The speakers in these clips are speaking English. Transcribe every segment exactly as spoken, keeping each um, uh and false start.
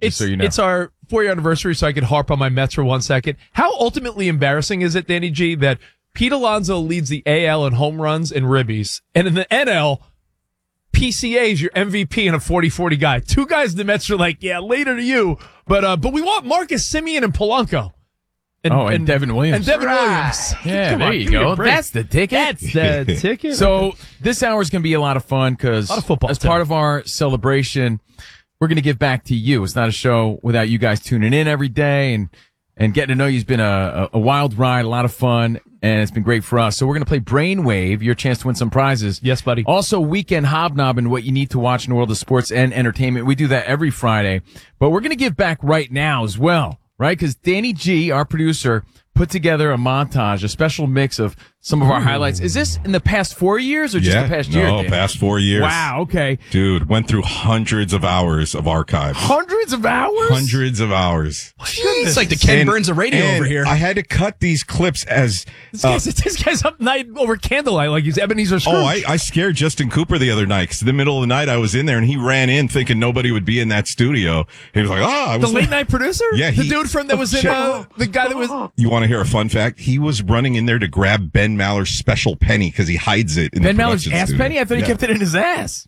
Just It's, so you know. it's our four-year anniversary, so I could harp on my Mets for one second. How ultimately embarrassing is it, Danny G, that Pete Alonso leads the A L in home runs and ribbies, and in the N L, P C A is your M V P and a forty forty guy. Two guys the Mets are like, yeah, later to you, but uh, but we want Marcus Semien and Polanco. And, oh, and, and Devin Williams. And Devin right. Williams. Yeah, Come there on, you go. That's the ticket. That's the ticket. So this hour is going to be a lot of fun because as too. part of our celebration, we're going to give back to you. It's not a show without you guys tuning in every day and, and getting to know you. It's been a, a, a wild ride, a lot of fun, and it's been great for us. So we're going to play Brainwave, your chance to win some prizes. Yes, buddy. Also, Weekend Hobnobbing, what you need to watch in the world of sports and entertainment. We do that every Friday, but we're going to give back right now as well. Right? Because Danny G, our producer, put together a montage, a special mix of some of our Ooh. highlights. Is this in the past four years or just yeah, the past no, year? No, past four years. Wow, okay. Dude, went through hundreds of hours of archives. Hundreds of hours? Hundreds of hours. It's like the Ken and, Burns of radio over here. I had to cut these clips as... This guy's, uh, this guy's up night over candlelight like he's Ebenezer Scrooge. Oh, I, I scared Justin Cooper the other night because in the middle of the night I was in there and he ran in thinking nobody would be in that studio. He was like, ah. Oh, the late night producer? Yeah. He, the dude from that was in, uh, the guy that was... You want to hear a fun fact? He was running in there to grab Ben Maller's special penny because he hides it in Ben the Maller's ass studio. penny? I thought yeah. he kept it in his ass.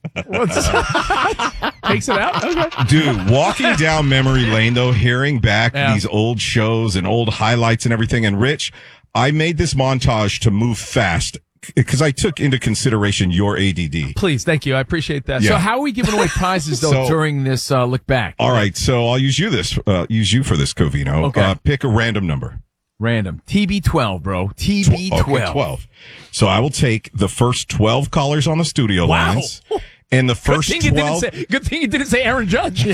Takes it out? Okay. Dude, walking down memory lane, though, hearing back yeah. these old shows and old highlights and everything. And Rich, I made this montage to move fast because I took into consideration your A D D. Please, thank you. I appreciate that. Yeah. So how are we giving away prizes, though, so, during this uh, look back? All right, so I'll use you this. Uh, use you for this, Covino. Okay. Uh, pick a random number. Random. T B twelve, bro. T B twelve. Okay, twelve. So I will take the first twelve callers on the studio wow. lines. And the first good thing twelve. You didn't say, good thing you didn't say Aaron Judge.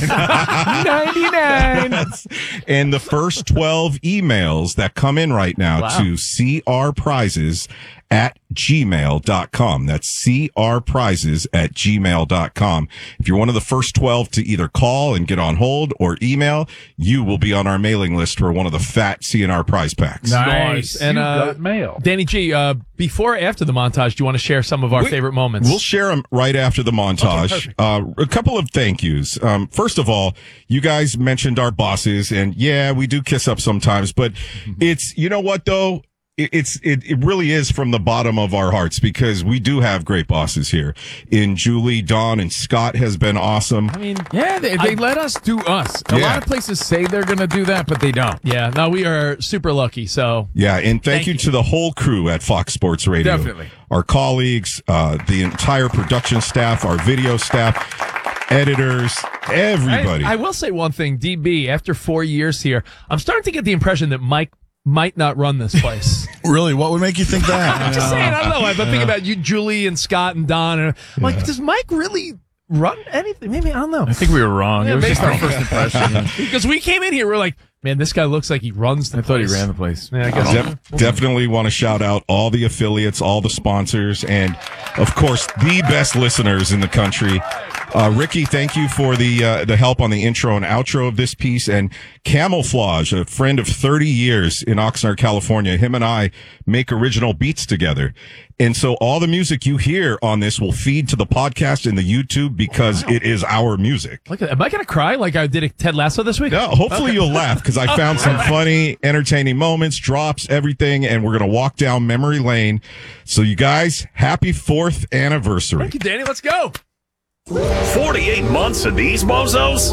ninety-nine. And the first twelve emails that come in right now wow. to C R prizes at gmail dot com. That's C R prizes at gmail dot com. If you're one of the first twelve to either call and get on hold or email, you will be on our mailing list for one of the fat C N R prize packs. Nice. And, uh, mail. Danny G, uh, before or after the montage, do you want to share some of our we, favorite moments? We'll share them right after the montage. Okay, uh, a couple of thank yous. Um, first of all, you guys mentioned our bosses, and yeah, we do kiss up sometimes, but it's, you know what though? It's, it, it really is from the bottom of our hearts because we do have great bosses here. In Julie, Dawn, and Scott has been awesome. I mean, yeah, they, they I, let us do us. A yeah. lot of places say they're going to do that, but they don't. Yeah, no, we are super lucky. So yeah, and thank, thank you, you to the whole crew at Fox Sports Radio. Definitely. Our colleagues, uh, the entire production staff, our video staff, editors, everybody. I, I will say one thing, D B, after four years here, I'm starting to get the impression that Mike might not run this place. Really? What would make you think that? I'm just saying, I don't know. I've been thinking about you, Julie, and Scott, and Don. And I'm like, does Mike really run anything? Maybe, I don't know. I think we were wrong. Yeah, it was just our first impression. Because we came in here, we're like, man, this guy looks like he runs the I place. thought he ran the place. Yeah, I guess. De- definitely want to shout out all the affiliates, all the sponsors, and, of course, the best listeners in the country. Uh, Ricky, thank you for the uh, the help on the intro and outro of this piece. And Camouflage, a friend of thirty years in Oxnard, California, him and I make original beats together. And so all the music you hear on this will feed to the podcast and the YouTube because wow. it is our music. Look at, am I going to cry like I did at Ted Lasso this week? No, hopefully okay. you'll laugh because I found some funny, entertaining moments, drops, everything, and we're going to walk down memory lane. So you guys, happy fourth anniversary. Thank you, Danny. Let's go. forty-eight months of these bozos?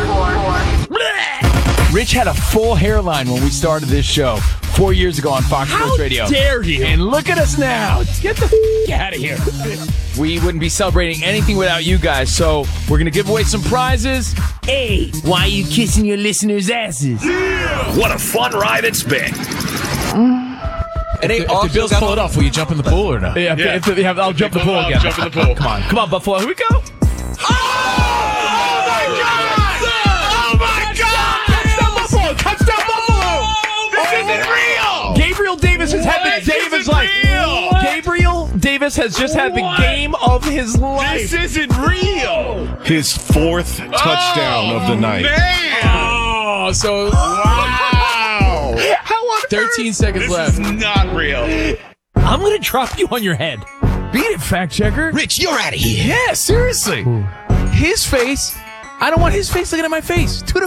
Rich had a full hairline when we started this show four years ago on Fox How Sports Radio. How dare you? And look at us now. Get the f*** out of here. We wouldn't be celebrating anything without you guys, so we're going to give away some prizes. Hey, why are you kissing your listeners' asses? Yeah. What a fun ride it's been. It ain't if, if the Bills pull it off, will you jump in the pool or not? Yeah, if, yeah. If, if, if, I'll jump in the pool I'll again. Jump in the pool. Come on. Come on, Buffalo. Here we go. Oh, my God! Oh, my God! Touchdown, Buffalo! Touchdown, Buffalo! This isn't real! Gabriel Davis has had the day of his life. Real? Gabriel Davis has just had the What? game of his life. This isn't real! His fourth touchdown oh, of the night. Man. Oh, so wow! How on thirteen seconds this left. This is not real. I'm going to drop you on your head. Beat it, fact checker. Rich, you're out of here. Yeah, seriously. Ooh. His face. I don't want his face looking at my face. To the